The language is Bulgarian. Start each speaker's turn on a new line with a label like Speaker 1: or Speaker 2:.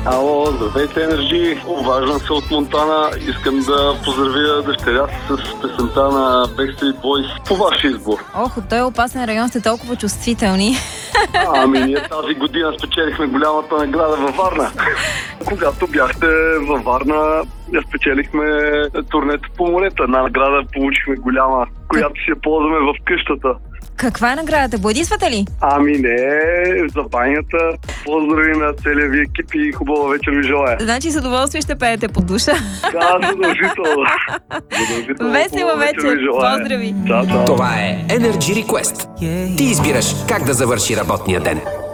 Speaker 1: Ало, здравейте, Енерджи! Обаждам се от Монтана. Искам да поздравя дъщеря си с песента на Backstreet Boys по ваш избор.
Speaker 2: Ох, от този опасен район сте толкова чувствителни.
Speaker 1: Ние тази година спечелихме голямата награда във Варна. Когато бяхте във Варна, спечелихме турнето по морето. Една награда получихме голяма, която си я ползваме в къщата.
Speaker 2: Каква е наградата? Бладисвате ли?
Speaker 1: Не, за банята. Поздрави на целия ви екип и хубава вечер ви желая.
Speaker 2: Значи с удоволствие ще пеете под душа.
Speaker 1: Да, задължително.
Speaker 2: Весела вечер. Поздрави.
Speaker 1: Чао.
Speaker 3: Това е Energy Request. Ти избираш как да завърши работния ден.